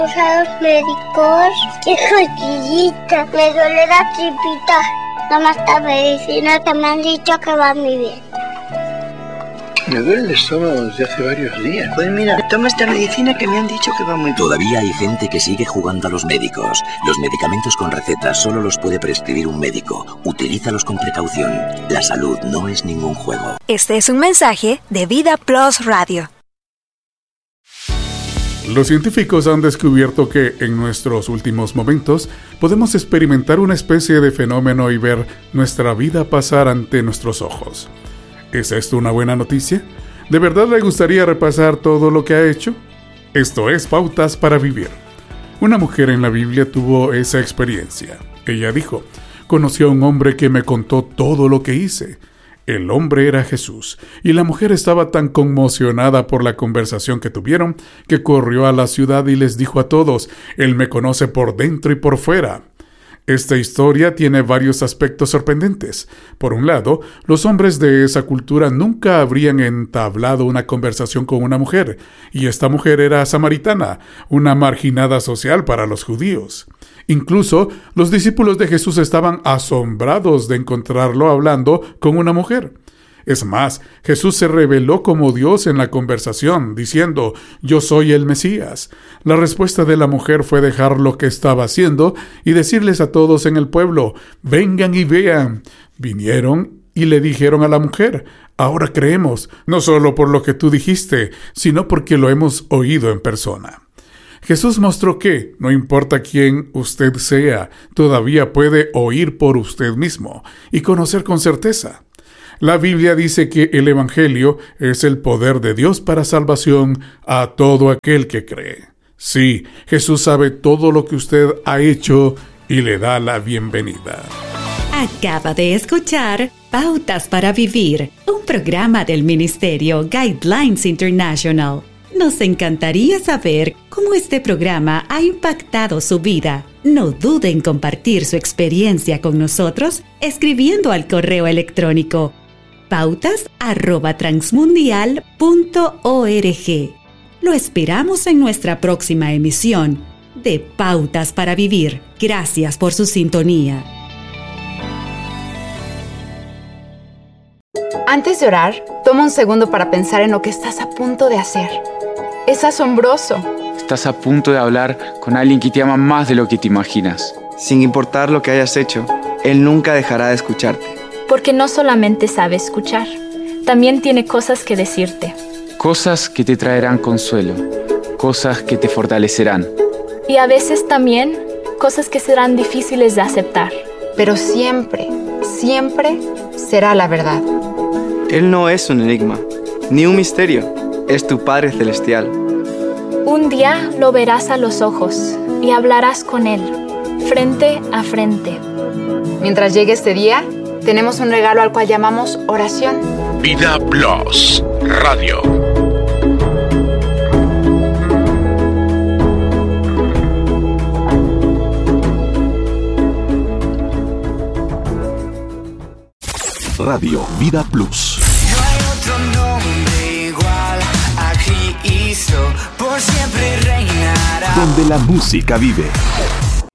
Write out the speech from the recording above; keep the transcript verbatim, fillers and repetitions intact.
A los médicos, qué jodidita, me duele la tripita. Toma esta medicina que me han dicho que va muy bien. Me duele el estómago desde hace varios días. Pues mira, toma esta medicina que me han dicho que va muy bien. Todavía hay gente que sigue jugando a los médicos. Los medicamentos con receta solo los puede prescribir un médico. Utilízalos con precaución. La salud no es ningún juego. Este es un mensaje de Vida Plus Radio. Los científicos han descubierto que en nuestros últimos momentos podemos experimentar una especie de fenómeno y ver nuestra vida pasar ante nuestros ojos. ¿Es esto una buena noticia? ¿De verdad le gustaría repasar todo lo que ha hecho? Esto es Pautas para Vivir. Una mujer en la Biblia tuvo esa experiencia. Ella dijo: conocí a un hombre que me contó todo lo que hice. El hombre era Jesús, y la mujer estaba tan conmocionada por la conversación que tuvieron que corrió a la ciudad y les dijo a todos: Él me conoce por dentro y por fuera. Esta historia tiene varios aspectos sorprendentes. Por un lado, los hombres de esa cultura nunca habrían entablado una conversación con una mujer, y esta mujer era samaritana, una marginada social para los judíos. Incluso los discípulos de Jesús estaban asombrados de encontrarlo hablando con una mujer. Es más, Jesús se reveló como Dios en la conversación, diciendo: «Yo soy el Mesías». La respuesta de la mujer fue dejar lo que estaba haciendo y decirles a todos en el pueblo: «Vengan y vean». Vinieron y le dijeron a la mujer: «Ahora creemos, no solo por lo que tú dijiste, sino porque lo hemos oído en persona». Jesús mostró que, no importa quién usted sea, todavía puede oír por usted mismo y conocer con certeza. La Biblia dice que el Evangelio es el poder de Dios para salvación a todo aquel que cree. Sí, Jesús sabe todo lo que usted ha hecho y le da la bienvenida. Acaba de escuchar Pautas para Vivir, un programa del Ministerio Guidelines International. Nos encantaría saber cómo este programa ha impactado su vida. No dude en compartir su experiencia con nosotros escribiendo al correo electrónico pautas arroba transmundial punto org. Lo esperamos en nuestra próxima emisión de Pautas para Vivir. Gracias por su sintonía. Antes de orar, toma un segundo para pensar en lo que estás a punto de hacer. Es asombroso. Estás a punto de hablar con alguien que te ama más de lo que te imaginas. Sin importar lo que hayas hecho, Él nunca dejará de escucharte. Porque no solamente sabe escuchar, también tiene cosas que decirte. Cosas que te traerán consuelo, cosas que te fortalecerán. Y a veces también cosas que serán difíciles de aceptar. Pero siempre, siempre será la verdad. Él no es un enigma, ni un misterio. Es tu Padre Celestial. Un día lo verás a los ojos y hablarás con Él, frente a frente. Mientras llegue este día, tenemos un regalo al cual llamamos oración. Vida Plus Radio. Radio Vida Plus. No hay otro nombre igual a Cristo, por siempre reinará. Donde la música vive.